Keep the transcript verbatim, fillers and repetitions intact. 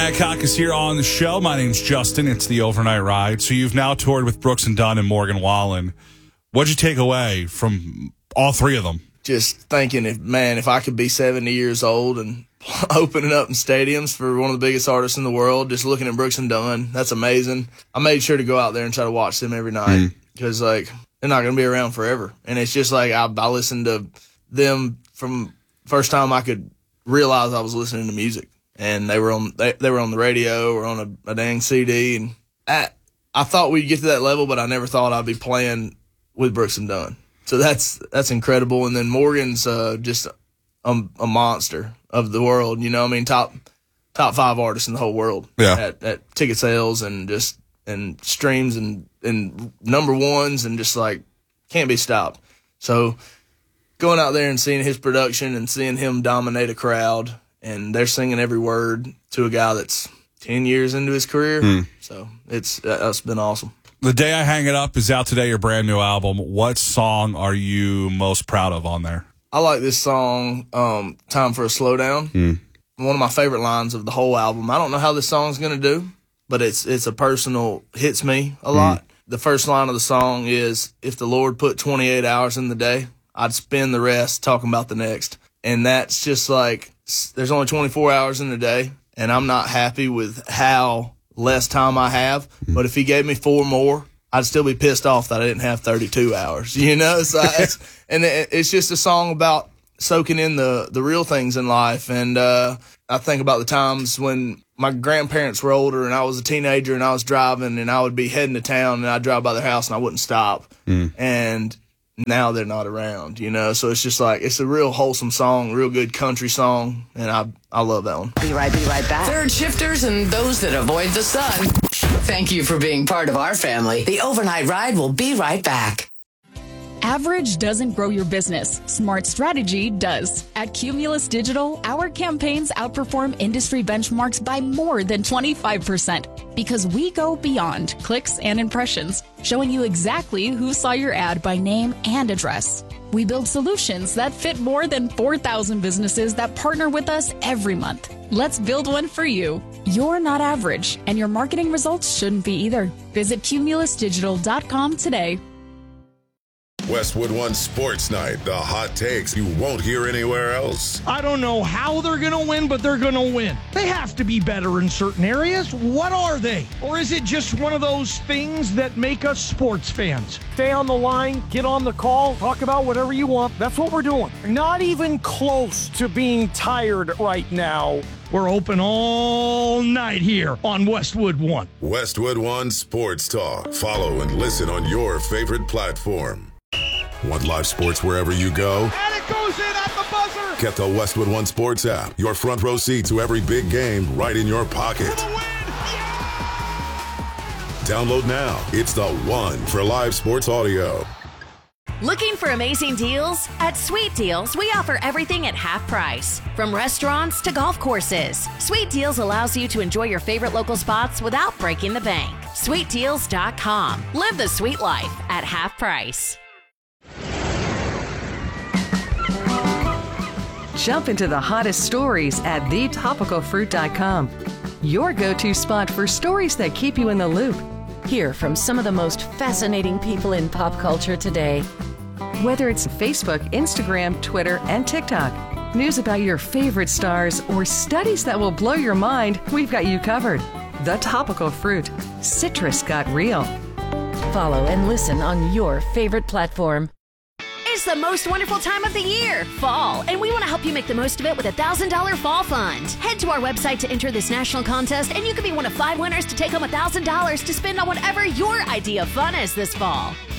Hancock is here on the show. My name's Justin. It's the Overnight Ride. So you've now toured with Brooks and Dunn and Morgan Wallen. What'd you take away from all three of them? Just thinking, if man, if I could be seventy years old and opening up in stadiums for one of the biggest artists in the world, just looking at Brooks and Dunn, that's amazing. I made sure to go out there and try to watch them every night because, mm. like, they're not going to be around forever. And it's just like I, I listened to them from first time I could realize I was listening to music. And they were on they, they were on the radio or on a, a dang C D. And I, I thought we'd get to that level, but I never thought I'd be playing with Brooks and Dunn. So that's that's incredible. And then Morgan's uh, just a, a monster of the world. You know, I mean, top top five artists in the whole world yeah. at, at ticket sales and just and streams and, and number ones and just like can't be stopped. So going out there and seeing his production and seeing him dominate a crowd. And they're singing every word to a guy that's ten years into his career. Mm. So it's that's been awesome. The Day I Hang It Up is out today, your brand new album. What song are you most proud of on there? I like this song, um, Time for a Slowdown. Mm. One of my favorite lines of the whole album. I don't know how this song's going to do, but it's it's a personal, hits me a lot. Mm. The first line of the song is, if the Lord put twenty-eight hours in the day, I'd spend the rest talking about the next. And that's just like, there's only twenty-four hours in the day, and I'm not happy with how less time I have. But if he gave me four more, I'd still be pissed off that I didn't have thirty-two hours, you know? So it's, and it's just a song about soaking in the, the real things in life. And uh, I think about the times when my grandparents were older and I was a teenager and I was driving and I would be heading to town and I'd drive by their house and I wouldn't stop. Mm. And now they're not around, you know? So it's just like, it's a real wholesome song, real good country song, and I I love that one. Be right, be right back. Third shifters and those that avoid the sun. Thank you for being part of our family. The Overnight Ride will be right back. Average doesn't grow your business. Smart strategy does. At Cumulus Digital, our campaigns outperform industry benchmarks by more than twenty-five percent because we go beyond clicks and impressions, showing you exactly who saw your ad by name and address. We build solutions that fit more than four thousand businesses that partner with us every month. Let's build one for you. You're not average, and your marketing results shouldn't be either. Visit cumulus digital dot com today. Westwood One Sports Night, the hot takes you won't hear anywhere else. I don't know how they're going to win, but they're going to win. They have to be better in certain areas. What are they? Or is it just one of those things that make us sports fans? Stay on the line, get on the call, talk about whatever you want. That's what we're doing. Not even close to being tired right now. We're open all night here on Westwood One. Westwood One Sports Talk. Follow and listen on your favorite platform. Want live sports wherever you go? And it goes in at the buzzer! Get the Westwood One Sports app. Your front row seat to every big game right in your pocket. Download now. It's the one for live sports audio. Looking for amazing deals? At Sweet Deals, we offer everything at half price. From restaurants to golf courses, Sweet Deals allows you to enjoy your favorite local spots without breaking the bank. sweet deals dot com. Live the sweet life at half price. Jump into the hottest stories at the topical fruit dot com. Your go-to spot for stories that keep you in the loop. Hear from some of the most fascinating people in pop culture today. Whether it's Facebook, Instagram, Twitter, and TikTok, news about your favorite stars, or studies that will blow your mind, we've got you covered. The Topical Fruit. Citrus got real. Follow and listen on your favorite platform. It's the most wonderful time of the year, fall, and we want to help you make the most of it with a one thousand dollars fall fund. Head to our website to enter this national contest, and you could be one of five winners to take home one thousand dollars to spend on whatever your idea of fun is this fall.